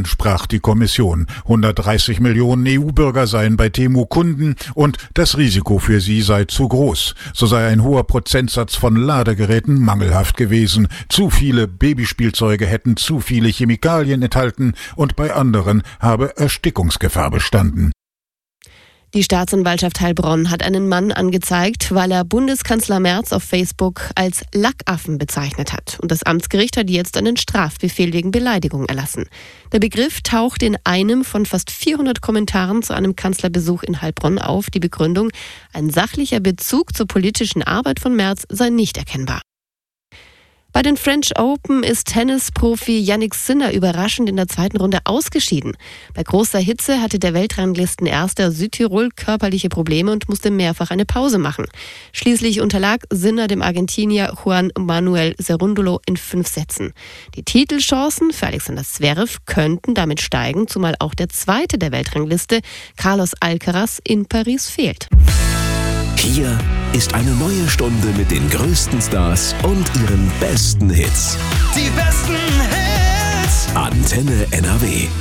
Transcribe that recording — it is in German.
sprach die Kommission. 130 Millionen EU-Bürger seien bei Temu Kunden und das Risiko für sie sei zu groß. So sei ein hoher Prozentsatz von Ladegeräten mangelhaft gewesen. Zu viele Babyspielzeuge hätten zu viele Chemikalien enthalten und bei anderen habe Erstickungsgefahr bestanden. Die Staatsanwaltschaft Heilbronn hat einen Mann angezeigt, weil er Bundeskanzler Merz auf Facebook als Lackaffen bezeichnet hat. Und das Amtsgericht hat jetzt einen Strafbefehl wegen Beleidigung erlassen. Der Begriff taucht in einem von fast 400 Kommentaren zu einem Kanzlerbesuch in Heilbronn auf. Die Begründung: ein sachlicher Bezug zur politischen Arbeit von Merz sei nicht erkennbar. Bei den French Open ist Tennisprofi Jannik Sinner überraschend in der zweiten Runde ausgeschieden. Bei großer Hitze hatte der Weltranglistenerste aus Südtirol körperliche Probleme und musste mehrfach eine Pause machen. Schließlich unterlag Sinner dem Argentinier Juan Manuel Cerúndolo in 5 Sätzen. Die Titelchancen für Alexander Zverev könnten damit steigen, zumal auch der Zweite der Weltrangliste, Carlos Alcaraz, in Paris fehlt. Hier ist eine neue Stunde mit den größten Stars und ihren besten Hits. Die besten Hits. Antenne NRW.